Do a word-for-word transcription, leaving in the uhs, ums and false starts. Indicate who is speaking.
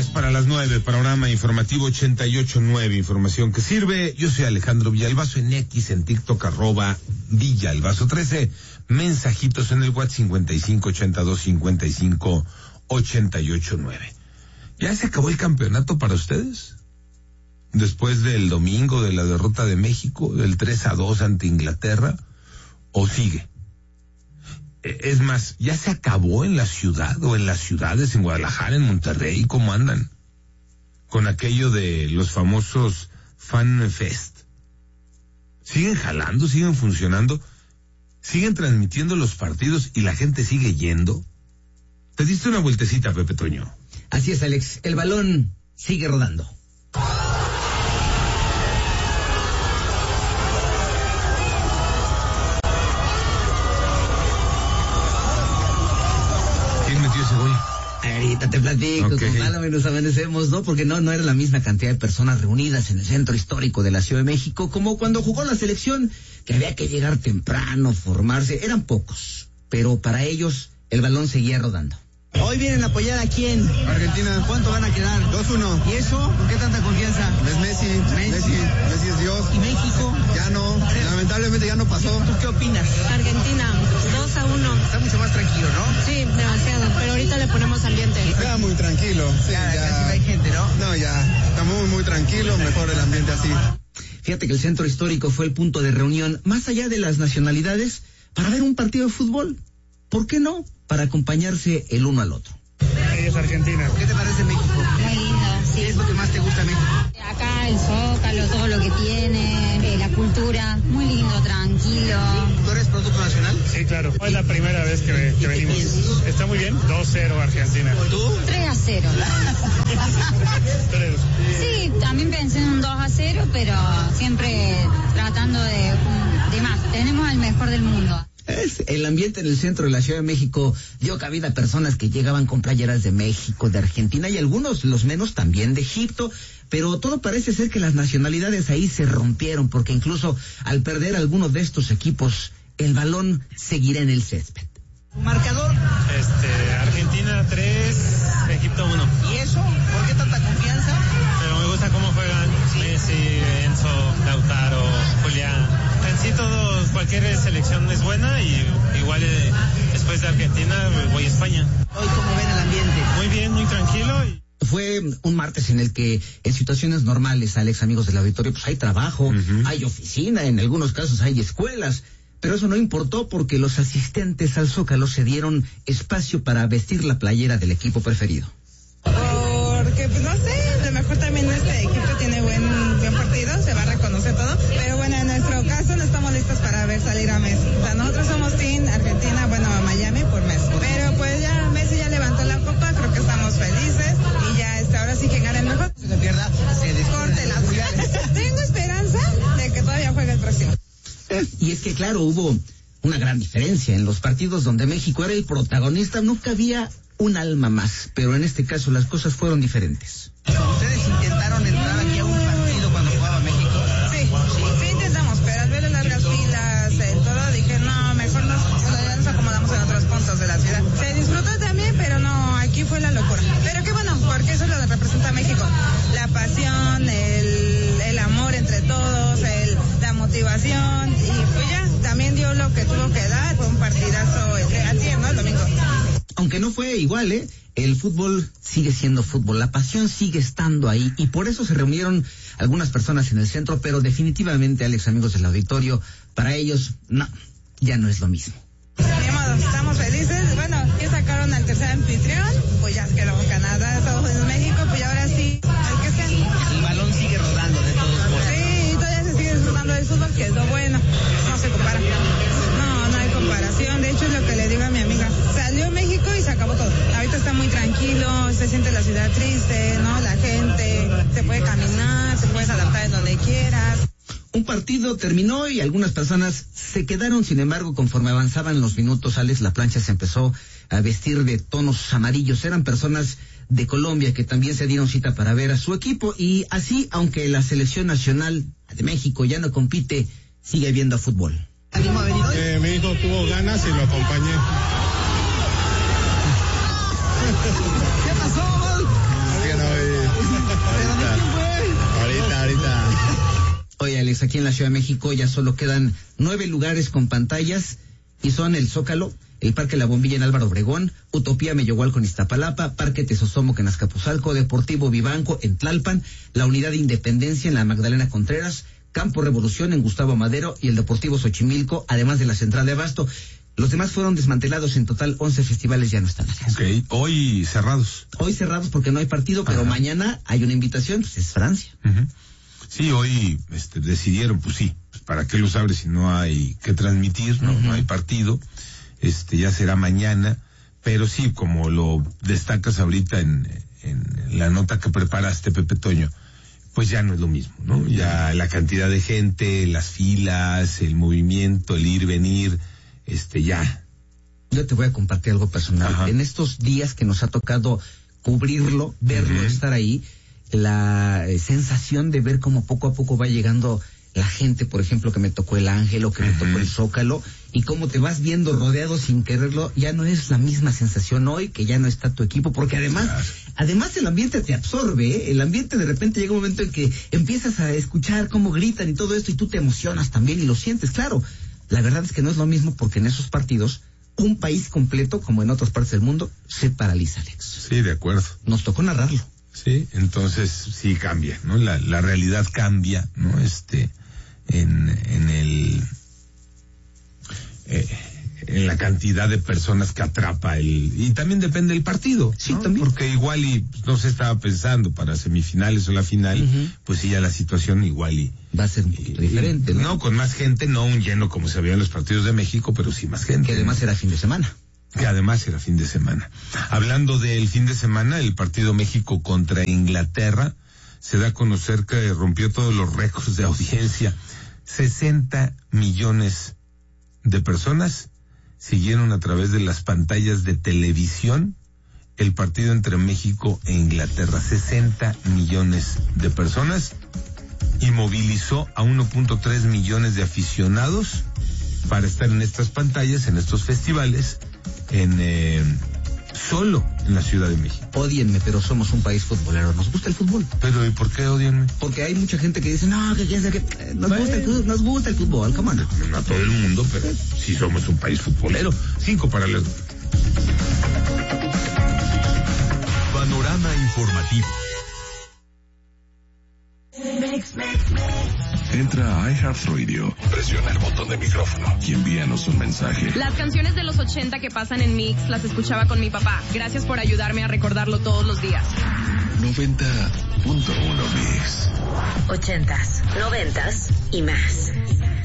Speaker 1: diez para las nueve, programa informativo ochenta y ocho nueve, información que sirve. Yo soy Alejandro Villalbazo, en X, en TikTok, arroba Villalbazo trece, mensajitos en el WhatsApp cincuenta y cinco ochenta y dos cincuenta y cinco ochenta y ocho nueve. ¿Ya se acabó el campeonato para ustedes? Después del domingo de la derrota de México, del tres a dos ante Inglaterra, ¿o sigue? Es más, ¿ya se acabó en la ciudad o en las ciudades, en Guadalajara, en Monterrey? ¿Cómo andan? Con aquello de los famosos Fan Fest. ¿Siguen jalando? ¿Siguen funcionando? ¿Siguen transmitiendo los partidos y la gente sigue yendo? ¿Te diste una vueltecita, Pepe Toño?
Speaker 2: Así es, Alex. El balón sigue rodando.
Speaker 1: Ese gol?
Speaker 2: Ahorita te platico,
Speaker 1: Okay.
Speaker 2: Con malo menos amanecemos, ¿no? Porque no, no era la misma cantidad de personas reunidas en el centro histórico de la Ciudad de México como cuando jugó la selección, que había que llegar temprano, formarse. Eran pocos, pero para ellos el balón seguía rodando. Hoy vienen a apoyar a quién.
Speaker 3: Argentina.
Speaker 2: ¿Cuánto van a quedar?
Speaker 3: dos uno.
Speaker 2: ¿Y eso? ¿Por qué tanta confianza?
Speaker 3: Es Messi,
Speaker 2: Messi.
Speaker 3: Messi, Messi es Dios.
Speaker 2: ¿Y México?
Speaker 3: Ya no, lamentablemente ya no pasó.
Speaker 2: ¿Tú qué opinas?
Speaker 4: Argentina, dos a uno.
Speaker 2: Está mucho más tranquilo, ¿no?
Speaker 4: Sí, demasiado, pero ahorita le ponemos ambiente.
Speaker 3: Está muy tranquilo. Sí,
Speaker 2: ya,
Speaker 3: ya,
Speaker 2: casi no hay gente, ¿no?
Speaker 3: No, ya, está muy, muy tranquilo, mejor el ambiente así.
Speaker 2: Fíjate que el centro histórico fue el punto de reunión, más allá de las nacionalidades, para ver un partido de fútbol. ¿Por qué no? Para acompañarse el uno al otro.
Speaker 3: Es Argentina.
Speaker 2: ¿Qué te parece México?
Speaker 4: Muy lindo, sí.
Speaker 2: ¿Qué es lo que más te gusta de México?
Speaker 4: Acá el Zócalo, todo lo que tiene, eh, la cultura, muy lindo, tranquilo.
Speaker 2: ¿Tú eres producto nacional?
Speaker 5: Sí, claro. Es la primera vez que, que venimos. Está muy bien. dos cero Argentina.
Speaker 2: ¿Tú?
Speaker 4: tres a cero.
Speaker 5: Tres.
Speaker 4: Sí, también pensé en un dos a cero, pero siempre tratando de, de más. Tenemos al mejor del mundo.
Speaker 2: Es el ambiente en el centro de la Ciudad de México dio cabida a personas que llegaban con playeras de México, de Argentina y algunos, los menos, también de Egipto, pero todo parece ser que las nacionalidades ahí se rompieron, porque incluso al perder algunos de estos equipos, el balón seguirá en el césped. ¿Marcador?
Speaker 5: Este, Argentina tres, Egipto uno.
Speaker 2: ¿Y eso? ¿Por qué tanta confianza?
Speaker 5: Pero me gusta cómo juegan Messi, Enzo, Lautaro, Julián. En sí todos, cualquier selección es buena y igual eh, después de Argentina voy a España.
Speaker 2: Hoy, ¿cómo ven el ambiente?
Speaker 5: Muy bien, muy tranquilo. Y...
Speaker 2: Fue un martes en el que en situaciones normales, Alex, amigos del auditorio, pues hay trabajo, uh-huh. hay oficina, en algunos casos hay escuelas, pero eso no importó porque los asistentes al Zócalo se dieron espacio para vestir la playera del equipo preferido.
Speaker 6: Porque, pues no sé, a lo mejor también este equipo tiene buen, buen partido, se va a reconocer todo, pero bueno, en nuestro caso no estamos listos para ver salir a Messi. O sea, nosotros somos team Argentina, bueno, a Miami por Messi, pero pues ya Messi ya levantó la copa, creo que estamos felices y ya este, ahora sí que gana el mejor.
Speaker 2: Si se pierda, se
Speaker 6: descorte las Tengo esperanza de que todavía juegue el próximo.
Speaker 2: Y es que claro, hubo una gran diferencia en los partidos donde México era el protagonista, nunca había un alma más, pero en este caso las cosas fueron diferentes. ¿Ustedes intentaron entrar aquí a un partido cuando jugaba México?
Speaker 6: Sí, sí, sí intentamos, pero al ver las largas filas, el todo, dije, no, mejor nos, ya nos acomodamos en otros puntos de la ciudad. Se disfrutó también, pero no, aquí fue la locura. Pero qué bueno, porque eso es lo que representa México. La pasión, el, el amor entre todos, el, la motivación, y pues ya, también dio lo que tuvo que dar, fue un partidazo al cien, ¿no? El domingo.
Speaker 2: Aunque no fue igual, ¿eh? El fútbol sigue siendo fútbol, la pasión sigue estando ahí y por eso se reunieron algunas personas en el centro, pero definitivamente, Alex, amigos del auditorio, para ellos, no, ya no es lo mismo.
Speaker 6: Ni modo, estamos felices. Bueno, ya sacaron al tercer anfitrión, pues ya es que luego Canadá, Estados Unidos, México, pues ahora sí, el que sea.
Speaker 2: El balón sigue rodando de todos modos.
Speaker 6: Sí, todavía se sigue disfrutando del fútbol, que es lo bueno, no se compara. No, no hay comparación, de hecho es lo que le digo a mi amiga. Salió México y se acabó todo. Ahorita está muy tranquilo, se siente la ciudad triste, ¿no? La gente, se puede caminar, te puedes adaptar en donde quieras.
Speaker 2: Un partido terminó y algunas personas se quedaron, sin embargo, conforme avanzaban los minutos, Alex, la plancha se empezó a vestir de tonos amarillos. Eran personas de Colombia que también se dieron cita para ver a su equipo y así, aunque la selección nacional de México ya no compite, sigue viendo fútbol.
Speaker 5: Eh, mi hijo tuvo ganas y lo acompañé.
Speaker 2: ¿Qué pasó, Val?
Speaker 5: Es que no,
Speaker 2: mientras aquí en la Ciudad de México ya solo quedan nueve lugares con pantallas y son el Zócalo, el Parque La Bombilla en Álvaro Obregón, Utopía Mellohualco en Iztapalapa, Parque Tezosomoc en Azcapotzalco, Deportivo Vivanco en Tlalpan, la Unidad de Independencia en la Magdalena Contreras, Campo Revolución en Gustavo Madero y el Deportivo Xochimilco, además de la Central de Abasto. Los demás fueron desmantelados. En total, once festivales ya no están acá.
Speaker 1: Ok, hoy cerrados.
Speaker 2: Hoy cerrados porque no hay partido, pero Ajá. mañana hay una invitación, pues es Francia.
Speaker 1: Uh-huh. Sí, hoy este, decidieron, pues sí, pues ¿para qué los abres si no hay que transmitir? No, uh-huh. no hay partido. Este, ya será mañana, pero sí, como lo destacas ahorita en, en la nota que preparaste, Pepe Toño, pues ya no es lo mismo, ¿no? Ya la cantidad de gente, las filas, el movimiento, el ir, venir, este, ya.
Speaker 2: Yo te voy a compartir algo personal. Ajá. En estos días que nos ha tocado cubrirlo, verlo, uh-huh. estar ahí, la eh, sensación de ver cómo poco a poco va llegando la gente, por ejemplo, que me tocó el Ángel o que uh-huh. me tocó el Zócalo, y cómo te vas viendo rodeado sin quererlo, ya no es la misma sensación hoy, que ya no está tu equipo, porque además, claro. además el ambiente te absorbe, ¿eh? El ambiente de repente llega un momento en que empiezas a escuchar cómo gritan y todo esto, y tú te emocionas también y lo sientes, claro. La verdad es que no es lo mismo, porque en esos partidos, un país completo, como en otras partes del mundo, se paraliza, Alex.
Speaker 1: Sí, de acuerdo.
Speaker 2: Nos tocó narrarlo.
Speaker 1: Sí, entonces sí cambia, ¿no? La, la realidad cambia, ¿no? Este, en, en el, eh, en la cantidad de personas que atrapa el, y también depende del partido,
Speaker 2: sí,
Speaker 1: ¿no?
Speaker 2: también.
Speaker 1: Porque igual y no se estaba pensando para semifinales o la final, uh-huh. pues sí, ya la situación igual y
Speaker 2: va a ser un poquito y, diferente, ¿no?
Speaker 1: No, con más gente, no un lleno como se veía en los partidos de México, pero sí más gente.
Speaker 2: Que además ¿no? era fin de semana.
Speaker 1: Que además era fin de semana. Hablando del fin de semana, el partido México contra Inglaterra se da a conocer que rompió todos los récords de audiencia. sesenta millones de personas siguieron a través de las pantallas de televisión el partido entre México e Inglaterra. sesenta millones de personas, y movilizó a uno punto tres millones de aficionados para estar en estas pantallas, en estos festivales, en eh, solo en la Ciudad de México.
Speaker 2: Ódienme, pero somos un país futbolero, nos gusta el fútbol.
Speaker 1: Pero ¿y por qué ódienme?
Speaker 2: Porque hay mucha gente que dice, no, que, que, que nos, bueno, gusta el, nos gusta el fútbol, ¿cómo no?
Speaker 1: No a todo el mundo, pero sí somos un país futbolero. Cinco para las...
Speaker 7: Panorama informativo. Entra a iHeartRadio, presiona el botón de micrófono y envíanos un mensaje.
Speaker 8: Las canciones de los ochenta que pasan en Mix las escuchaba con mi papá. Gracias por ayudarme a recordarlo todos los días.
Speaker 7: noventa punto uno Mix.
Speaker 9: Ochentas, noventas y más.